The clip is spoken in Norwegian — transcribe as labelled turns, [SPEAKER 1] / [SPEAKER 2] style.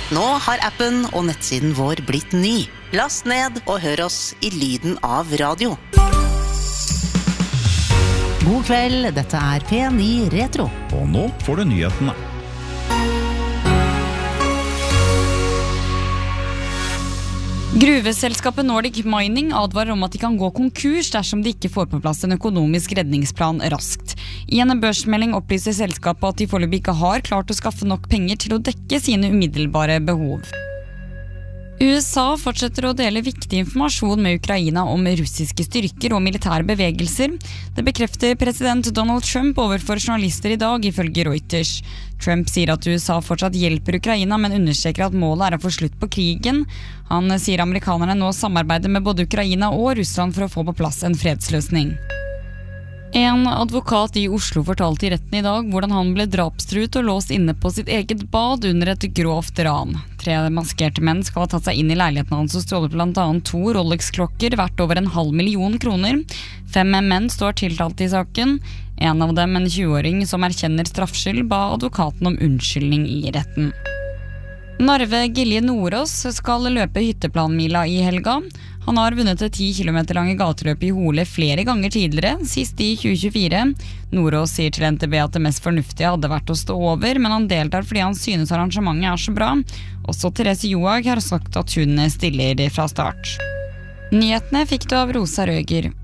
[SPEAKER 1] Nå har appen og nettsiden vår blitt ny. Last ned og hør oss i lyden av radio. God kveld, dette er P9 Retro.
[SPEAKER 2] Og nå får du nyhetene.
[SPEAKER 3] Gruveselskapet Nordic Mining advarer om at de kan gå konkurs dersom de ikke får på plass en økonomisk redningsplan raskt. I en børsmelding opplyser selskapet at de foreløpig ikke har klart å skaffe nok penger til å dekke sine umiddelbare behov. USA fortsetter å dele viktig informasjon med Ukraina om russiske styrker og militære bevegelser. Det bekrefter president Donald Trump overfor journalister i dag, ifølge Reuters. Trump sier at USA fortsatt hjelper Ukraina, men understreker at målet er å få slutt på krigen. Han sier amerikanerne nå samarbeider med både Ukraina og Russland for å få på plass en fredsløsning. En advokat i Oslo fortalte i retten i dag hvordan han ble drapstruet og låst inne på sitt eget bad under et grovt ran. 3 maskerte menn skal ha tatt seg inn i leiligheten hans og stjålet blant annet 2 Rolex-klokker verdt over 500 000 kroner. 5 menn står tiltalt i saken. En av dem, en 20-åring som erkjenner straffskyld, ba advokaten om unnskyldning i retten. Narve Gilje Nordås skal løpe hytteplanmila i helga. Han har vunnet det 10 kilometer lange gateløpet i Hole flere ganger tidligere, sist i 2024. Nordås sier til NTB at det mest fornuftige hadde vært å stå over, men han deltar fordi han synes arrangementet er så bra. Også Therese Johaug har sagt at hun stiller fra start. Nyhetene fikk du av Rosa Røger.